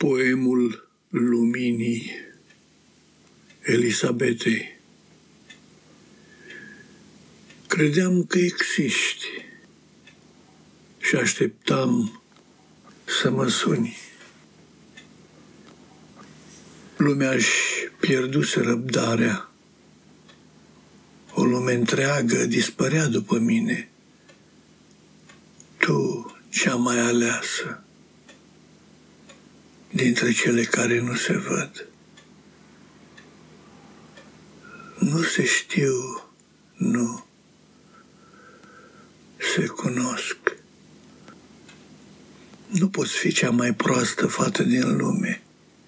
Poemul luminii Elisabetei. Credeam că existi și așteptam să mă suni. Lumea-și pierduse răbdarea. O lume întreagă dispărea după mine. Tu, cea mai aleasă dintre cele care nu se văd. Nu se știu, nu se cunosc. Nu poți fi cea mai proastă fată din lume,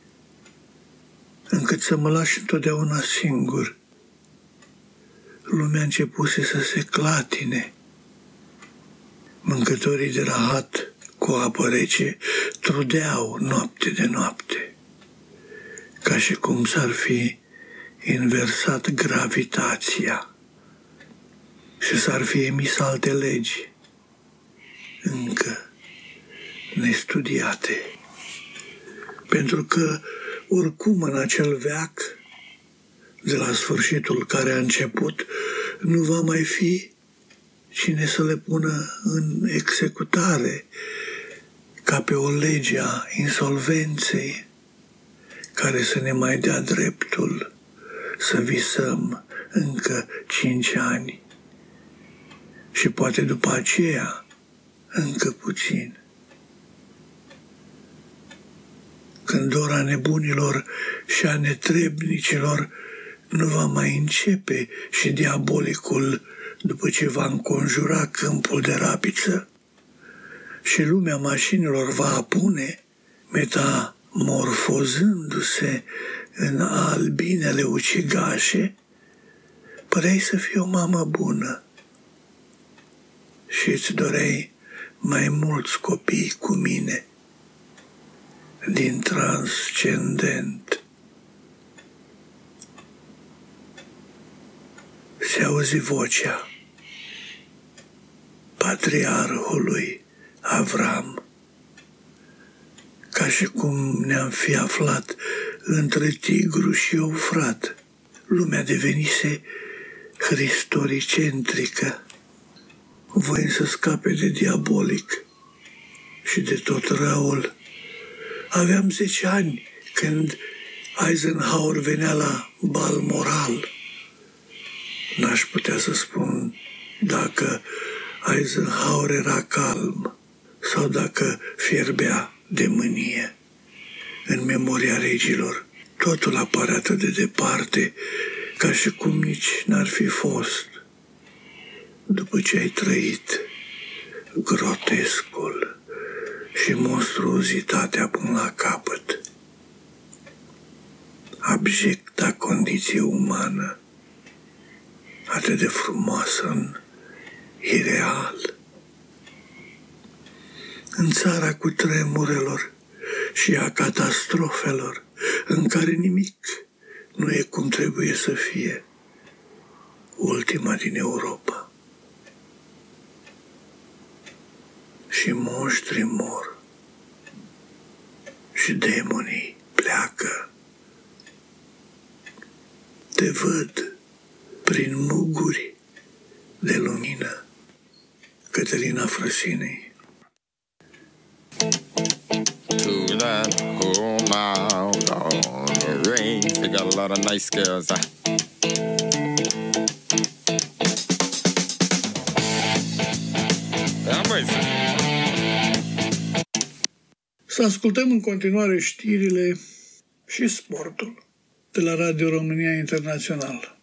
încât să mă lași întotdeauna singur. Lumea începuse să se clatine. Mâncătorii de rahat cu apă rece trudeau noapte de noapte, ca și cum s-ar fi inversat gravitația și s-ar fi emis alte legi încă nestudiate. Pentru că oricum în acel veac, de la sfârșitul care a început, nu va mai fi cine să le pună în executare ca pe o lege a insolvenței care să ne mai dea dreptul să visăm încă 5 ani și poate după aceea încă puțin. Când ora nebunilor și a netrebnicilor nu va mai începe și diabolicul după ce va înconjura câmpul de rapiță și lumea mașinilor va apune, metamorfozându-se în albinele ucigașe, păreai să fii o mamă bună și îți doreai mai mulți copii cu mine din transcendent. Se auzi vocea patriarhului Avram, ca și cum ne-am fi aflat între Tigru și Eufrat. Lumea devenise historicentrică, voind să scape de diabolic și de tot răul. Aveam 10 ani când Eisenhower venea la Balmoral. N-aș putea să spun dacă Eisenhower era calm sau dacă fierbea de mânie. În memoria regilor, totul apare atât de departe, ca și cum nici n-ar fi fost. După ce ai trăit grotescul și monstruozitatea până la capăt, abjecta condiție umană, atât de frumoasă în ireal. În țara cu tremurelor și a catastrofelor, în care nimic nu e cum trebuie să fie, ultima din Europa. Și monștrii mor și demonii pleacă. Te văd prin muguri de lumină. Cătălina Frăsinei. To that home out on the range, they got a lot of nice girls. Să ascultăm în continuare știrile și sportul de la Radio România Internațional.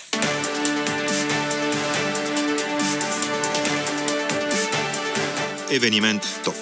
Eveniment top.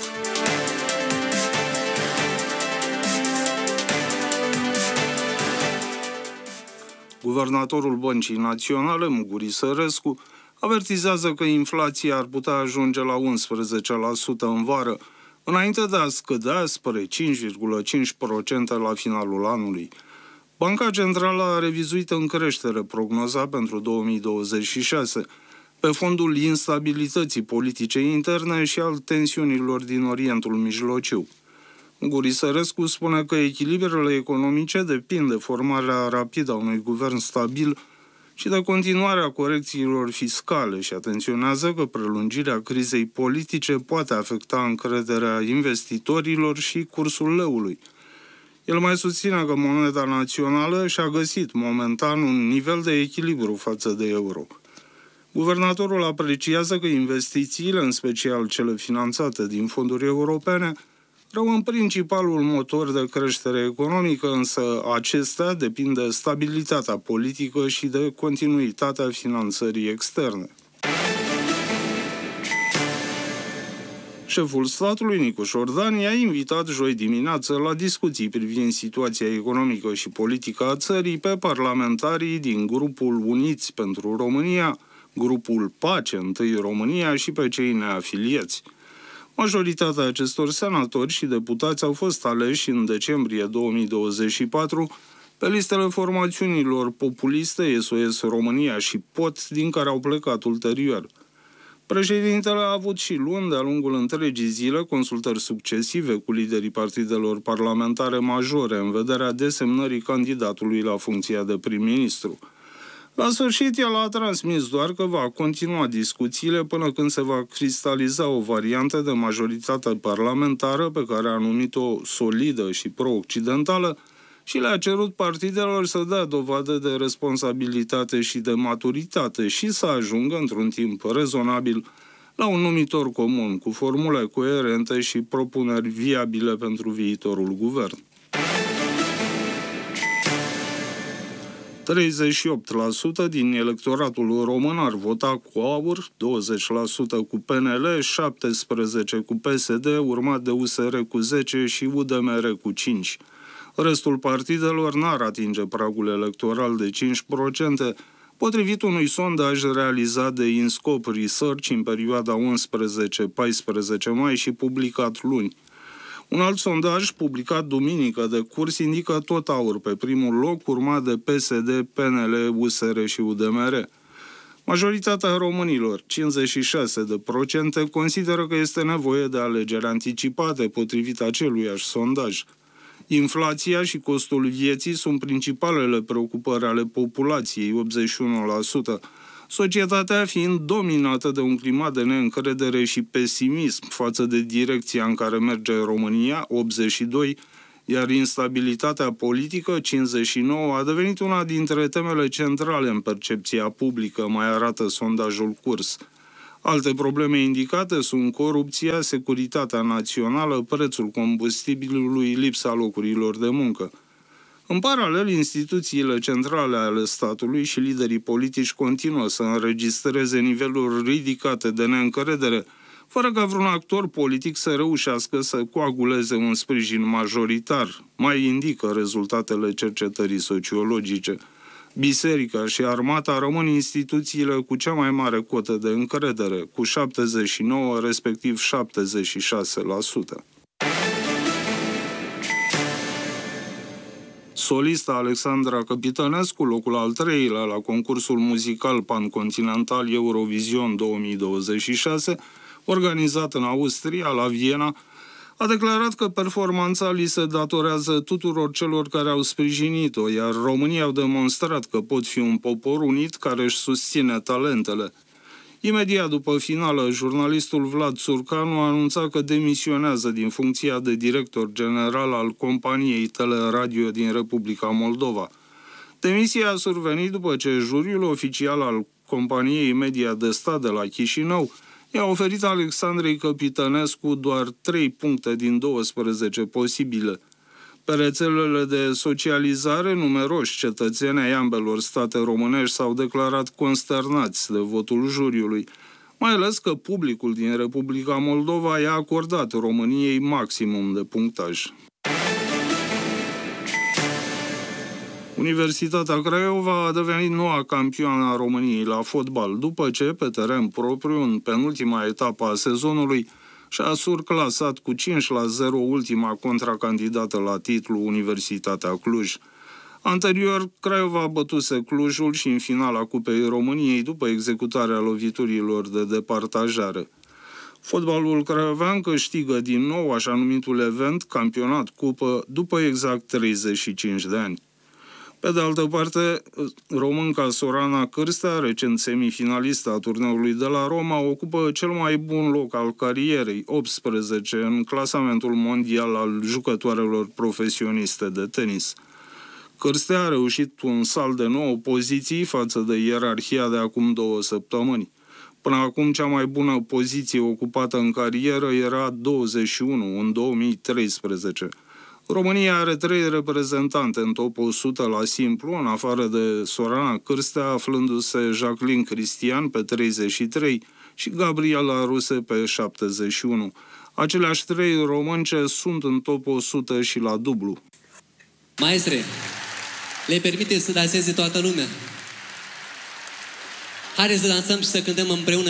Guvernatorul Băncii Naționale, Muguri Sărescu, avertizează că inflația ar putea ajunge la 11% în vară, înainte de a scădea spre 5,5% la finalul anului. Banca Centrală a revizuit în creștere prognoza pentru 2026, pe fondul instabilității politice interne și al tensiunilor din Orientul Mijlociu. Mugurisărescu spune că echilibrele economice depind de formarea rapidă a unui guvern stabil și de continuarea corecțiilor fiscale și atenționează că prelungirea crizei politice poate afecta încrederea investitorilor și cursul leului. El mai susține că moneda națională și-a găsit momentan un nivel de echilibru față de euro. Guvernatorul apreciază că investițiile, în special cele finanțate din fonduri europene, rămân principalul motor de creștere economică, însă acestea depind de stabilitatea politică și de continuitatea finanțării externe. Șeful statului, Nicu Șordan, i-a invitat joi dimineață la discuții privind situația economică și politică a țării pe parlamentarii din grupul Uniți pentru România, grupul Pace Întâi România și pe cei neafiliați. Majoritatea acestor senatori și deputați au fost aleși în decembrie 2024 pe listele formațiunilor populiste SOS România și POT, din care au plecat ulterior. Președintele a avut și luni, de-a lungul întregii zile, consultări succesive cu liderii partidelor parlamentare majore în vederea desemnării candidatului la funcția de prim-ministru. La sfârșit, el a transmis doar că va continua discuțiile până când se va cristaliza o variantă de majoritate parlamentară pe care a numit-o solidă și pro-occidentală și le-a cerut partidelor să dea dovadă de responsabilitate și de maturitate și să ajungă într-un timp rezonabil la un numitor comun cu formule coerente și propuneri viabile pentru viitorul guvern. 38% din electoratul român ar vota cu AUR, 20% cu PNL, 17% cu PSD, urmat de USR cu 10% și UDMR cu 5%. Restul partidelor n-ar atinge pragul electoral de 5%, potrivit unui sondaj realizat de InScope Research în perioada 11-14 mai și publicat luni. Un alt sondaj publicat duminică de curs indică tot AUR pe primul loc, urmat de PSD, PNL, USR și UDMR. Majoritatea românilor, 56%, consideră că este nevoie de alegeri anticipate, potrivit aceluiași sondaj. Inflația și costul vieții sunt principalele preocupări ale populației, 81%, societatea fiind dominată de un climat de neîncredere și pesimism față de direcția în care merge România, 82%, iar instabilitatea politică, 59%, a devenit una dintre temele centrale în percepția publică, mai arată sondajul Curs. Alte probleme indicate sunt corupția, securitatea națională, prețul combustibilului, lipsa locurilor de muncă. În paralel, instituțiile centrale ale statului și liderii politici continuă să înregistreze niveluri ridicate de neîncredere, fără ca vreun actor politic să reușească să coaguleze un sprijin majoritar, mai indică rezultatele cercetării sociologice. Biserica și armata rămân instituțiile cu cea mai mare cotă de încredere, cu 79, respectiv 76%. Solista Alexandra Capitănescu, locul al treilea la concursul muzical pancontinental Eurovision 2026, organizat în Austria, la Viena, a declarat că performanța li se datorează tuturor celor care au sprijinit-o, iar românii au demonstrat că pot fi un popor unit care își susține talentele. Imediat după finală, jurnalistul Vlad Țurcanu a anunțat că demisionează din funcția de director general al companiei Teleradio din Republica Moldova. Demisia a survenit după ce juriul oficial al companiei Media de Stat de la Chișinău i-a oferit Alexandrei Capitănescu doar 3 puncte din 12 posibile. Pe rețelele de socializare, numeroși cetățeni ai ambelor state românești s-au declarat consternați de votul juriului, mai ales că publicul din Republica Moldova i-a acordat României maximum de punctaj. Universitatea Craiova a devenit noua campioană a României la fotbal, după ce, pe teren propriu, în penultima etapă a sezonului, și-a surclasat cu 5-0 ultima contracandidată la titlu, Universitatea Cluj. Anterior, Craiova bătuse Clujul și în finala Cupei României după executarea loviturilor de departajare. Fotbalul craiovean câștigă din nou așa numitul event, campionat cupă, după exact 35 de ani. Pe de altă parte, românca Sorana Cârstea, recent semifinalistă a turneului de la Roma, ocupă cel mai bun loc al carierei, 18 în clasamentul mondial al jucătoarelor profesioniste de tenis. Cârstea a reușit un salt de 9 poziții față de ierarhia de acum 2 săptămâni. Până acum, cea mai bună poziție ocupată în carieră era 21, în 2013. România are 3 reprezentante în top 100 la simplu, în afară de Sorana Cârstea, aflându-se Jacqueline Cristian pe 33 și Gabriela Ruse pe 71. Aceleași 3 românce sunt în top 100 și la dublu. Maestre, le permite să danseze toată lumea? Haideți să dansăm și să cântăm împreună